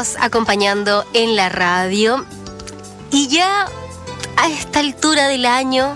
seguimos acompañando en la radio. Y ya a esta altura del año,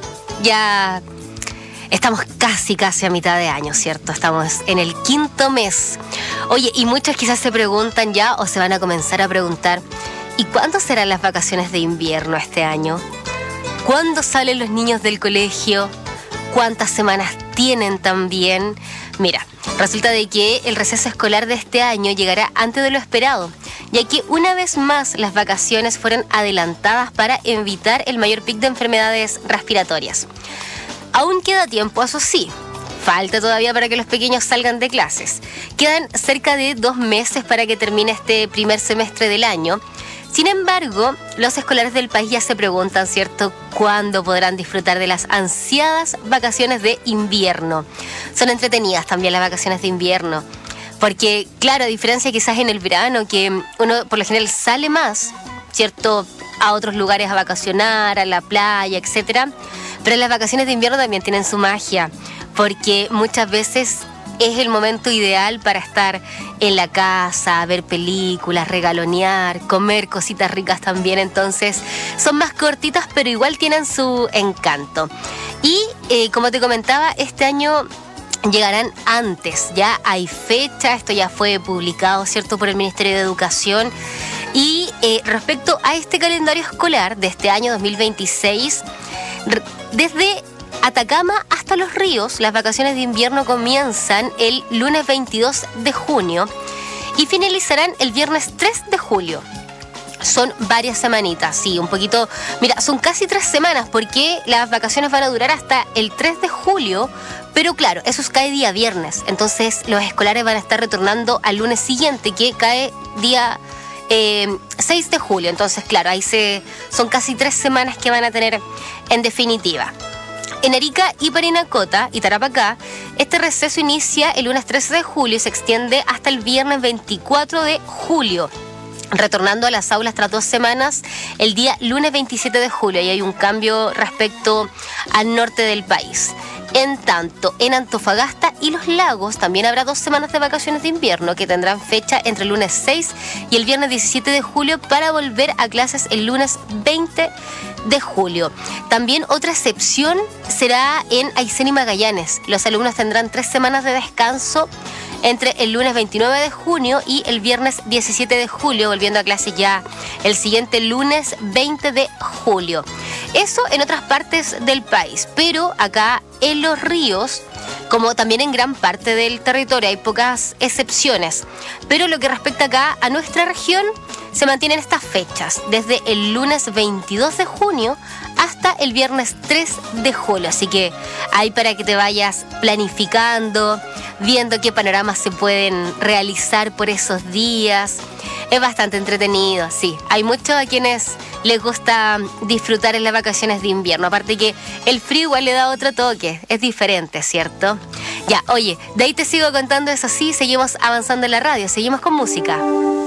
ya estamos casi a mitad de año, ¿cierto? Estamos en el 5º mes. Oye, y muchos quizás se preguntan ya o se van a comenzar a preguntar, ¿y cuándo serán las vacaciones de invierno este año? ¿Cuándo salen los niños del colegio? ¿Cuántas semanas tienen también? Mira, resulta de que el receso escolar de este año llegará antes de lo esperado, ya que una vez más las vacaciones fueron adelantadas para evitar el mayor pico de enfermedades respiratorias. Aún queda tiempo, eso sí, falta todavía para que los pequeños salgan de clases. Quedan cerca de 2 meses para que termine este primer semestre del año. Sin embargo, los escolares del país ya se preguntan, ¿cierto?, ¿cuándo podrán disfrutar de las ansiadas vacaciones de invierno? Son entretenidas también las vacaciones de invierno, porque, claro, a diferencia quizás en el verano, que uno por lo general sale más, ¿cierto?, a otros lugares a vacacionar, a la playa, etcétera. Pero las vacaciones de invierno también tienen su magia, porque muchas veces es el momento ideal para estar en la casa, ver películas, regalonear, comer cositas ricas también. Entonces son más cortitas, pero igual tienen su encanto. Y como te comentaba, este año llegarán antes, ya hay fecha, esto ya fue publicado, ¿cierto?, por el Ministerio de Educación. Y respecto a este calendario escolar de este año 2026, desde Atacama hasta Los Ríos, las vacaciones de invierno comienzan el lunes 22 de junio y finalizarán el viernes 3 de julio. Son varias semanitas, sí, un poquito. Mira, son casi 3 semanas porque las vacaciones van a durar hasta el 3 de julio, pero claro, eso cae día viernes. Entonces los escolares van a estar retornando al lunes siguiente, que cae día 6 de julio. Entonces, claro, ahí son casi 3 semanas que van a tener en definitiva. En Arica y Parinacota y Tarapacá, este receso inicia el lunes 13 de julio y se extiende hasta el viernes 24 de julio, retornando a las aulas tras 2 semanas el día lunes 27 de julio. Y hay un cambio respecto al norte del país. En tanto, en Antofagasta y Los Lagos también habrá 2 semanas de vacaciones de invierno que tendrán fecha entre el lunes 6 y el viernes 17 de julio para volver a clases el lunes 20 de julio. También otra excepción será en Aysén y Magallanes. Los alumnos tendrán 3 semanas de descanso entre el lunes 29 de junio y el viernes 17 de julio, volviendo a clase ya el siguiente lunes 20 de julio. Eso en otras partes del país, pero acá en Los Ríos, como también en gran parte del territorio, hay pocas excepciones. Pero lo que respecta acá a nuestra región, se mantienen estas fechas, desde el lunes 22 de junio hasta el viernes 3 de julio. Así que ahí para que te vayas planificando, viendo qué panoramas se pueden realizar por esos días. Es bastante entretenido, sí. Hay muchos a quienes les gusta disfrutar en las vacaciones de invierno. Aparte que el frío igual le da otro toque. Es diferente, ¿cierto? Ya, oye, de ahí te sigo contando eso sí. Seguimos avanzando en la radio. Seguimos con música.